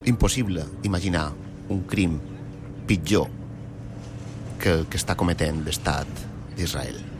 impossible imaginar un crim pitjor que el que està cometent l'estat d'Israel.